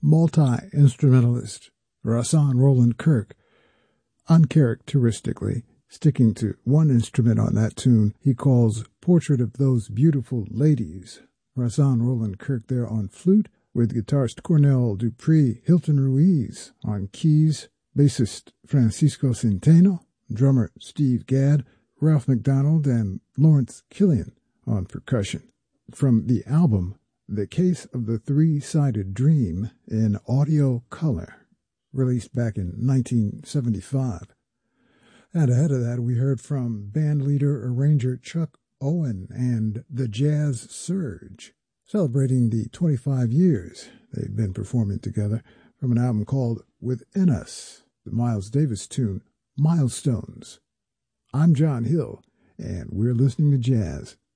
multi-instrumentalist Rahsaan Roland Kirk, uncharacteristically sticking to one instrument on that tune he calls Portrait of Those Beautiful Ladies. Rahsaan Roland Kirk there on flute, with guitarist Cornel Dupree, Hilton Ruiz on keys, bassist Francisco Centeno, drummer Steve Gadd, Ralph McDonald, and Lawrence Killian on percussion. From the album The Case of the Three-Sided Dream in audio color, released back in 1975. And ahead of that, we heard from bandleader arranger Chuck Owen and the Jazz Surge, celebrating the 25 years they've been performing together, from an album called Within Us, the Miles Davis tune, Milestones. I'm John Hill, and we're listening to jazz.